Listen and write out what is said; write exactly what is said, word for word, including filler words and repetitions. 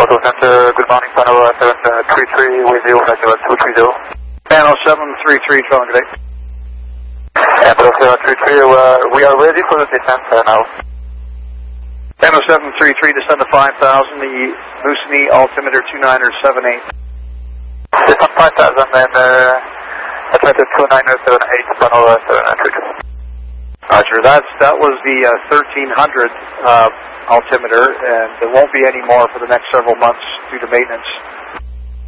Total Center, good morning, panel seven three three with you, flight level two three zero. Panel seven three three, Tron, good day. Panel seven three three, uh, we are ready for the descent uh, now. Panel seven three three, descend to five thousand, the Lucini altimeter two niner seven eight. Descent five thousand and uh, altimeter two niner seven eight, panel seven three two. Roger, that's, that was the uh, thirteen hundred uh, altimeter, and there won't be any more for the next several months due to maintenance.